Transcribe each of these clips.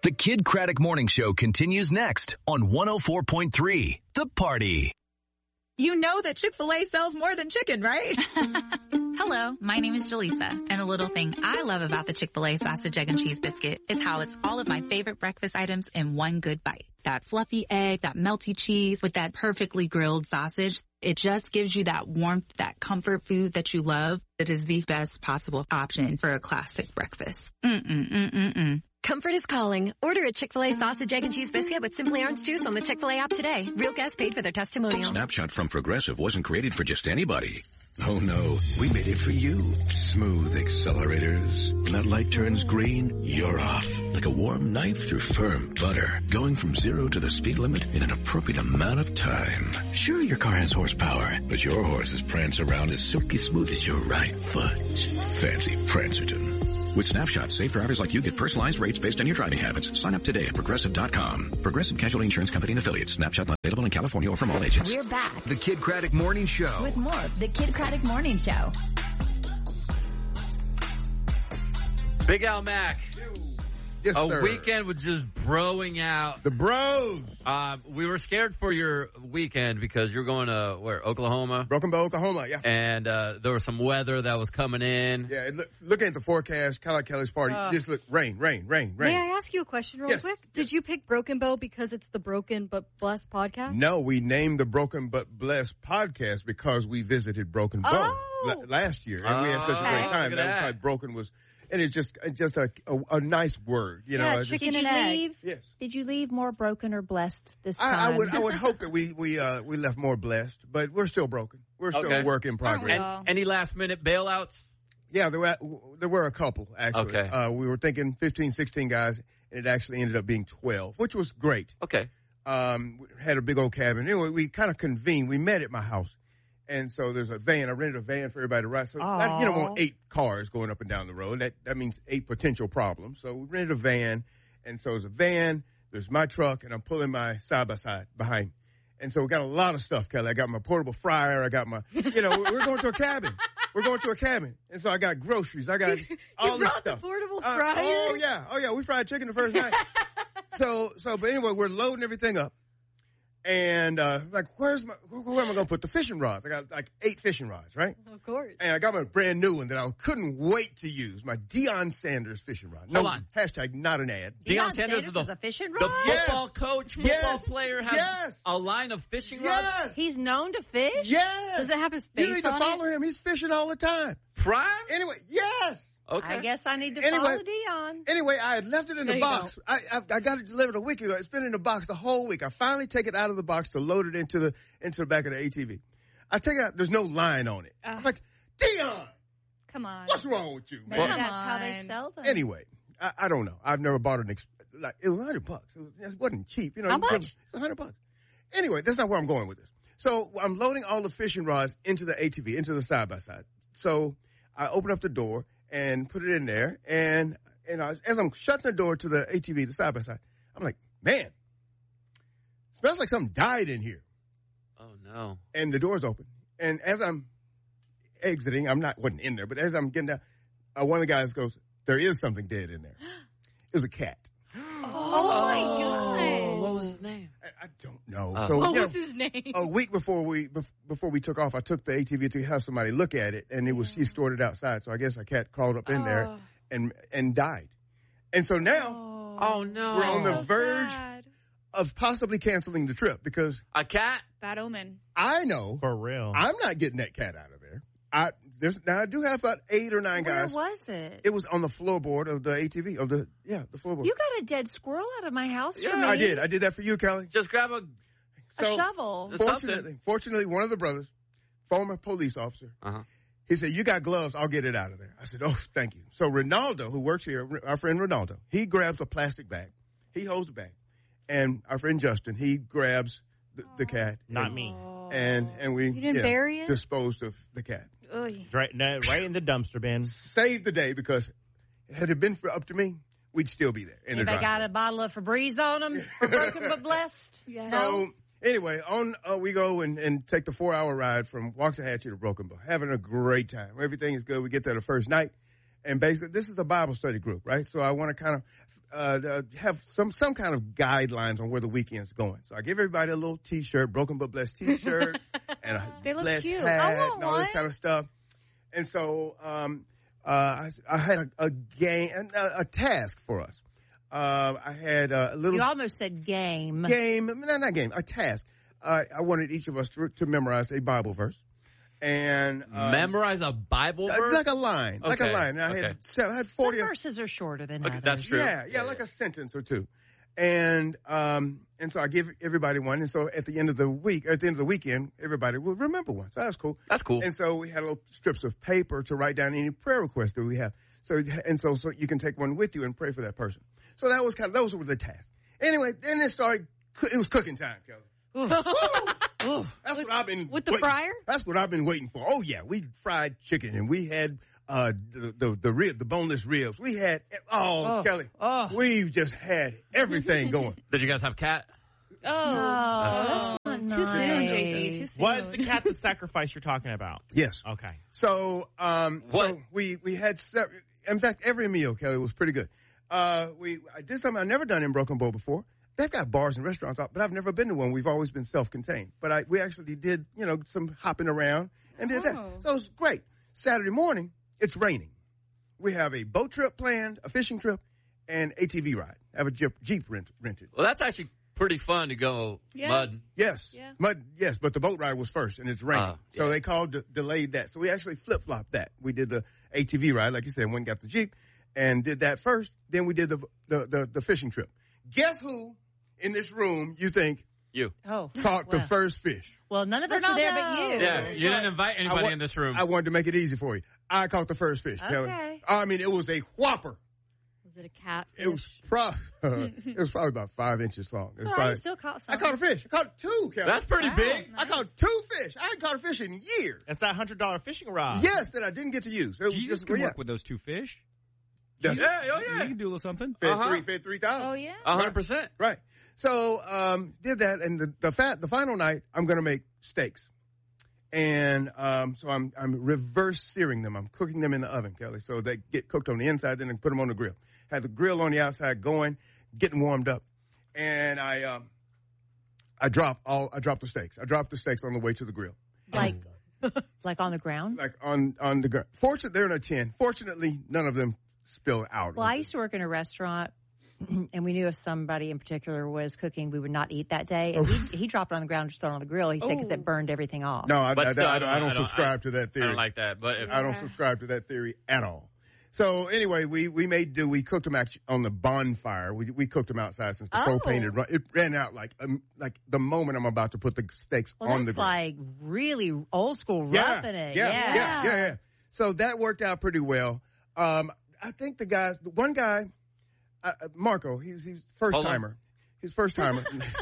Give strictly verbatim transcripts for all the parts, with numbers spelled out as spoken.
The Kid Craddock Morning Show continues next on one oh four point three The Party. You know that Chick-fil-A sells more than chicken, right? Hello, my name is Jaleesa, and a little thing I love about the Chick-fil-A sausage, egg, and cheese biscuit is how it's all of my favorite breakfast items in one good bite. That fluffy egg, that melty cheese with that perfectly grilled sausage. It just gives you that warmth, that comfort food that you love. It is the best possible option for a classic breakfast. Mm-mm-mm-mm-mm. Comfort is calling. Order a Chick-fil-A sausage, egg, and cheese biscuit with Simply Orange Juice on the Chick-fil-A app today. Real guests paid for their testimonial. Snapshot from Progressive wasn't created for just anybody. Oh no, we made it for you. Smooth accelerators. When that light turns green, you're off. Like a warm knife through firm butter. Going from zero to the speed limit in an appropriate amount of time. Sure, your car has horsepower, but your horses prance around as silky smooth as your right foot. Fancy Prancerton. With Snapshot, safe drivers like you get personalized rates based on your driving habits. Sign up today at Progressive dot com. Progressive Casualty Insurance Company and Affiliates. Snapshot not available in California or from all agents. We're back. The Kid Craddock Morning Show. With more of The Kid Craddock Morning Show. Big Al Mac. Yes, a sir. weekend with just broing out. The bros. Um, we were scared for your weekend because you're going to, where, Oklahoma? Broken Bow, Oklahoma, yeah. And uh, there was some weather that was coming in. Yeah, look, looking at the forecast, kind of like Kelly's party, Uh, just look, rain, rain, rain, rain. May I ask you a question real Yes. quick? Did you pick Broken Bow because it's the Broken But Blessed podcast? No, we named the Broken But Blessed podcast because we visited Broken Bow Oh. la- last year. And we had such a Okay. great Look time. at That was that. why Broken was, and it's just just a, a, a nice word, you know. Yeah, It's just- chicken Did and you egg. leave? Yes. Did you leave more broken or blessed this time? I, I would I would hope that we we uh, we left more blessed, but we're still broken. We're still Okay. a work in progress. And Wow. any last minute bailouts? Yeah, there were there were a couple actually. Okay. Uh, we were thinking fifteen, sixteen guys, and it actually ended up being twelve, which was great. Okay. Um, we had a big old cabin. Anyway, we kind of convened. We met at my house, and so there's a van. I rented a van for everybody to ride. So I, you don't want eight cars going up and down the road. That that means eight potential problems. So we rented a van, and so there's a van. There's my truck, and I'm pulling my side by side behind. And so we got a lot of stuff, Kelly. I got my portable fryer. I got my, you know, we're going to a cabin. We're going to a cabin. And so I got groceries. I got all this brought the stuff. portable Uh, fryer? oh, yeah. Oh, yeah. We fried chicken the first night. so, so, but anyway, we're loading everything up. And, uh, like, where's my, where, where am I going to put the fishing rods? I got like eight fishing rods, right? Of course. And I got my brand new one that I couldn't wait to use. My Deion Sanders fishing rod. No, Hold on. hashtag not an ad. Deion Deion Sanders Sanders is the, is a fishing the rod? football Yes. coach, football Yes. player has Yes. a line of fishing rods. Yes. He's known to fish? Yes. Does it have his You face need to on follow it? him. He's fishing all the time. Prime? Anyway, yes. Okay. I guess I need to Anyway. follow Deion. Anyway, I had left it in No, the you box. I, I I got it delivered a week ago. It's been in the box the whole week. I finally take it out of the box to load it into the into the back of the A T V. I take it out. There's no line on it. I'm like, Deion, Come on. what's wrong with you, man? Maybe Well- that's how they on. sell them. Anyway, I, I don't know. I've never bought an ex- like it was a hundred bucks. It, was, it wasn't cheap, you know. How it was- much? It's a hundred bucks. Anyway, that's not where I'm going with this. So I'm loading all the fishing rods into the A T V, into the side by side. So I open up the door and put it in there, and and I, as I'm shutting the door to the A T V, the side by side, I'm like, man, smells like something died in here. Oh, no. And the door's open, and as I'm exiting, I'm not wasn't in there, but as I'm getting down, uh, one of the guys goes, "There is something dead in there." It was a cat. Oh, my God. What was his name? I, I don't know. Uh, so What you know, was his name? a week before we bef- before we took off, I took the A T V to have somebody look at it, and it was he stored it outside. So I guess a cat crawled up in there and and died. And so now Oh, no. we're on the So verge sad. of possibly canceling the trip because A cat? Bad omen. I know For real. I'm not getting that cat out of there. I there's now I do have about eight or nine Where guys. was it? It was on the floorboard of the A T V of the yeah the floorboard. You got a dead squirrel out of my house for Yeah, me. I did. I did that for you, Kelly. Just grab a... A So shovel. Something. fortunately, fortunately, one of the brothers, former police officer, Uh-huh. he said, "You got gloves? I'll get it out of there." I said, "Oh, thank you." So Ronaldo, who works here, our friend Ronaldo, he grabs a plastic bag. He holds the bag, and our friend Justin, he grabs the, the cat. Not and, me. And and we You didn't know, bury it? disposed of the cat. Oy. Right, no, right in the dumpster bin. Saved the day because had it been for, up to me, we'd still be there in the Anybody driveway. got a bottle of Febreze on them for broken but blessed? Yeah. So anyway, on uh, we go and, and take the four hour ride from Waxahachie to Broken Bow, having a great time. Everything is good. We get there the first night, and basically this is a Bible study group, right? So I want to kind of uh, uh, have some some kind of guidelines on where the weekend's going. So I give everybody a little T-shirt, Broken But Blessed T-shirt, and a They look blessed cute. hat, I want and all this one. kind of stuff. And so um, uh, I, I had a, a game, a, a task for us. Uh, I had a little You almost said game. game, no, not game, a task. Uh, I wanted each of us to, to memorize a Bible verse. And um, memorize a Bible uh, verse? like a line, like a Okay, line. And I okay. had seven, I had forty. Some verses are shorter than Okay, others. that's true. Yeah, yeah, like a sentence or two. And um, and so I give everybody one. And so at the end of the week, at the end of the weekend, everybody would remember one. So that's cool. That's cool. And so we had little strips of paper to write down any prayer requests that we have. So and so so you can take one with you and pray for that person. So that was kind of those were the tasks. Anyway, then it started. It was cooking time, Kelly. Ooh. That's what I've been With the waiting- fryer? That's what I've been waiting for. Oh yeah, we fried chicken and we had uh the the, the rib, the boneless ribs. We had oh, Oh. Kelly, Oh. we just had everything going. Did you guys have cat? Oh, No, that's not too soon, nice. J C. Too soon. What is the cat the sacrifice you're talking about? Yes. Okay. So um What? so we we had se- in fact every meal, Kelly, was pretty good. Uh we I did something I've never done in Broken Bow before. They've got bars and restaurants out, but I've never been to one. We've always been self-contained. But I, we actually did, you know, some hopping around and did that. Oh. So it was great. Saturday morning, it's raining. We have a boat trip planned, a fishing trip, and A T V ride. I have a Jeep, Jeep rent, rented. Well, that's actually pretty fun to go Yeah. mud. Yes. Yeah. Mud, yes, but the boat ride was first, and it's raining. Ah, So yeah. they called, de- delayed that. So we actually flip-flopped that. We did the A T V ride, like you said, went and got the Jeep, and did that first. Then we did the the, the, the fishing trip. Guess who in this room you think You. Oh. caught the Well. first fish? Well, none of us were there but you. Yeah, you didn't invite anybody I wa- in this room. I wanted to make it easy for you. I caught the first fish, Kelly. Okay. I mean, it was a whopper. Was it a cat? It was pro- it was probably about five inches long. It was Sorry, probably- you still caught I some. caught a fish. I caught two, Kelly. That's pretty Wow. big. I caught two fish. I hadn't caught a fish in years. That's that hundred dollar fishing rod. Yes, that I didn't get to use. It was Jesus just could yeah. work with those two fish. That's- Yeah, oh You yeah. can do a little something. Fed Uh-huh. three, fed three thousand. Oh, yeah. A hundred percent. Right. So um, did that, and the the fat the final night, I'm going to make steaks, and um, so I'm I'm reverse searing them. I'm cooking them in the oven, Kelly, so they get cooked on the inside, then I put them on the grill. Had the grill on the outside going, getting warmed up, and I um I drop all I dropped the steaks. I dropped the steaks on the way to the grill, Like, like on the ground? like on on the ground. Fortunately, they're in a tin. Fortunately, none of them spill out. Well, I used to work in a restaurant, and we knew if somebody in particular was cooking, we would not eat that day. And he, he dropped it on the ground, just throw it on the grill. He said because it burned everything off. No, I, But I, still, I, I don't- I don't I don't- subscribe I- to that I theory. don't like that. But if, I don't subscribe to that theory at all. So anyway, we, we made do. We cooked them actually on the bonfire. We we cooked them outside since the Oh. propane had run. It ran out like um, like the moment I'm about to put the steaks Well, on that's the grill. like really old school yeah, roughing it. yeah, Yeah. yeah, yeah, yeah. So that worked out pretty well. Um, I think the guys, the one guy, uh, uh, Marco, he's he's first Hold on. timer. His first timer.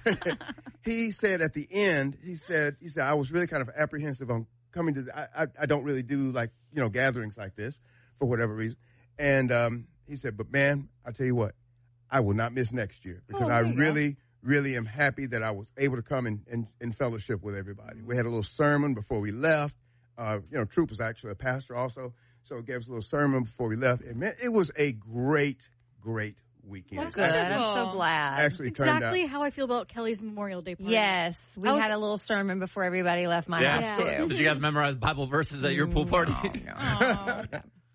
He said at the end, he said he said I was really kind of apprehensive on coming to. The, I, I I don't really do like you know gatherings like this for whatever reason. And um, he said, but man, I tell you what, I will not miss next year because Oh, I there you really, really am happy that I was able to come and, and, and fellowship with everybody. We had a little sermon before we left. Uh, you know, Troop was actually a pastor also, so he gave us a little sermon before we left. And man, it was a great, great weekend. Well, good. I'm so glad. Actually That's turned exactly out. how I feel about Kelly's Memorial Day party. Yes, we I was- had a little sermon before everybody left my Yeah. house Yeah. too. Did you guys memorize Bible verses at your pool party? Oh.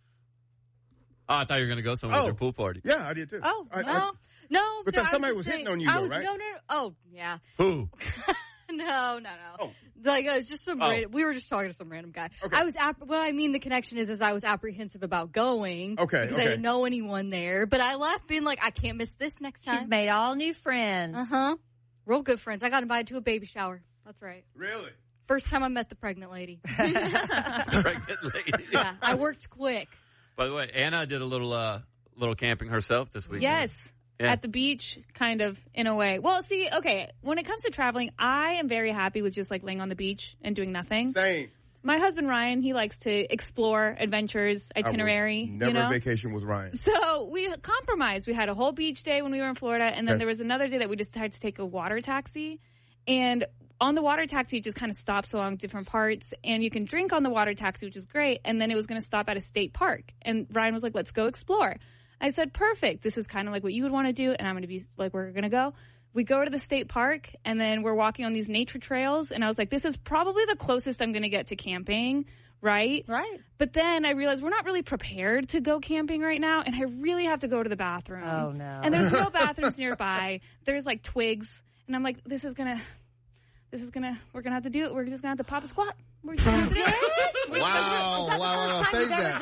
Oh, I thought you were going to go somewhere Oh. with your pool party. Yeah, I did too. Oh, I- I- no. No. But then I somebody just was saying- hitting on you, I though, was, right? No, no. Oh, yeah. Who? No, no, no. Oh. Like, uh, it's just some, Oh. random, we were just talking to some random guy. Okay. I was, app- what I mean, the connection is, is I was apprehensive about going. Okay, Because okay. I didn't know anyone there. But I left being like, I can't miss this next time. She's made all new friends. Uh huh. Real good friends. I got invited to a baby shower. That's right. Really? First time I met the pregnant lady. Pregnant lady. Yeah, I worked quick. By the way, Anna did a little uh, little camping herself this weekend. Yes. Yeah. At the beach, kind of, in a way. Well, see, okay, when it comes to traveling, I am very happy with just, like, laying on the beach and doing nothing. Same. My husband, Ryan, he likes to explore adventures, I would itinerary, Never you know? vacation with Ryan. So we compromised. We had a whole beach day when we were in Florida, and then Okay. there was another day that we decided to take a water taxi. And on the water taxi, it just kind of stops along different parts, and you can drink on the water taxi, which is great. And then it was going to stop at a state park. And Ryan was like, let's go explore. I said, perfect. This is kind of like what you would want to do, and I'm going to be like, we're going to go. We go to the state park, and then we're walking on these nature trails, and I was like, this is probably the closest I'm going to get to camping, right? Right. But then I realized we're not really prepared to go camping right now, and I really have to go to the bathroom. Oh, no. And there's no bathrooms nearby. There's, like, twigs, and I'm like, this is going to, this is going to, we're going to have to do it. We're just going to have to pop a squat. We're just going to do it. Wow, wow, wow, save that.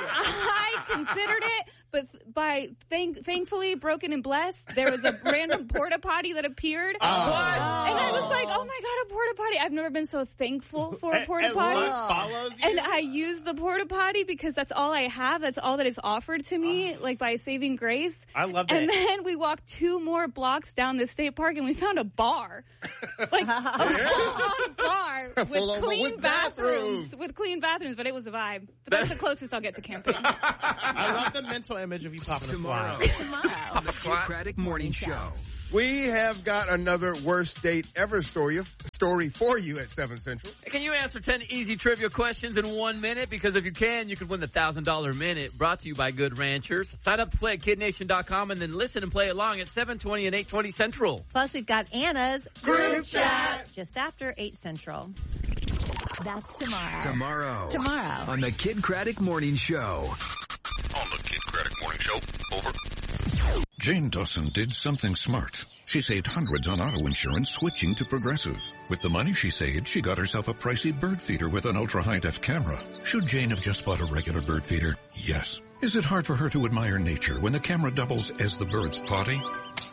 I considered it, but by thank, thankfully, broken and blessed, there was a random porta potty that appeared. Oh. And I was like, oh my God, a porta potty. I've never been so thankful for a porta and potty. what follows you? And I used the porta potty because that's all I have. That's all that is offered to me, like by saving grace. I love that. And then we walked two more blocks down the state park and we found a bar. Like a full-on bar with Full on- clean with bathrooms. bathrooms. With clean bathrooms, but it was a vibe. But that's the closest I'll get to camping. I love the mental image of you popping a Tomorrow. squat. On the Kid Craddock Morning Show. We have got another worst date ever story story for you at seven Central. Can you answer ten easy trivia questions in one minute? Because if you can, you could win the one thousand dollars minute brought to you by Good Ranchers. Sign up to play at kid nation dot com and then listen and play along at seven twenty and eight twenty Central. Plus, we've got Anna's Group Chat just after eight Central. That's tomorrow. Tomorrow. Tomorrow. On the Kid Craddock Morning Show. On the Kid Craddock Morning Show. Over. Jane Dawson did something smart. She saved hundreds on auto insurance switching to Progressive. With the money she saved, she got herself a pricey bird feeder with an ultra-high-def camera. Should Jane have just bought a regular bird feeder? Yes. Is it hard for her to admire nature when the camera doubles as the bird's potty?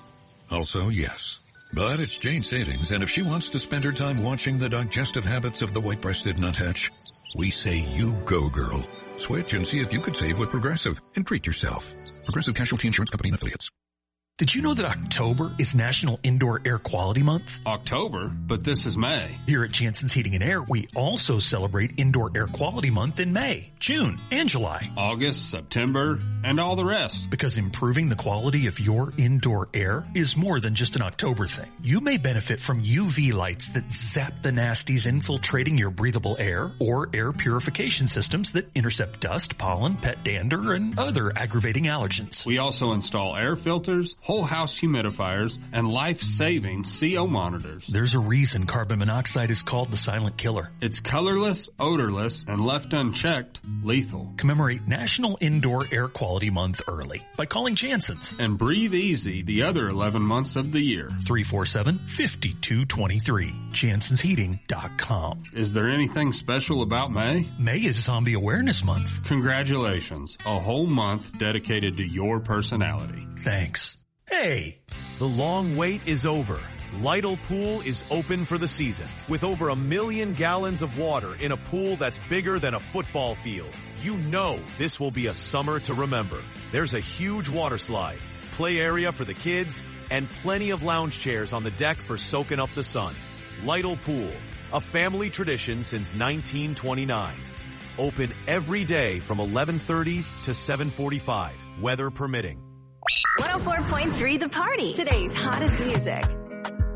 Also, yes. But it's Jane's savings, and if she wants to spend her time watching the digestive habits of the white-breasted nuthatch, we say you go, girl. Switch and see if you could save with Progressive and treat yourself. Progressive Casualty Insurance Company and Affiliates. Did you know that October is National Indoor Air Quality Month? October, but this is May. Here at Jansen's Heating and Air, we also celebrate Indoor Air Quality Month in May, June, and July. August, September, and all the rest. Because improving the quality of your indoor air is more than just an October thing. You may benefit from U V lights that zap the nasties infiltrating your breathable air, or air purification systems that intercept dust, pollen, pet dander, and other aggravating allergens. We also install air filters, whole house humidifiers, and life-saving C O monitors. There's a reason carbon monoxide is called the silent killer. It's colorless, odorless, and left unchecked, lethal. Commemorate National Indoor Air Quality Month early by calling Jansen's. And breathe easy the other eleven months of the year. three four seven, five two two three. Jansens Heating dot com. Is there anything special about May? May is Zombie Awareness Month. Congratulations. A whole month dedicated to your personality. Thanks. Hey! The long wait is over. Lytle Pool is open for the season with over a million gallons of water in a pool that's bigger than a football field. You know this will be a summer to remember. There's a huge water slide, play area for the kids, and plenty of lounge chairs on the deck for soaking up the sun. Lytle Pool, a family tradition since nineteen twenty-nine. Open every day from eleven thirty to seven forty-five, weather permitting. one oh four point three The Party. Today's hottest music.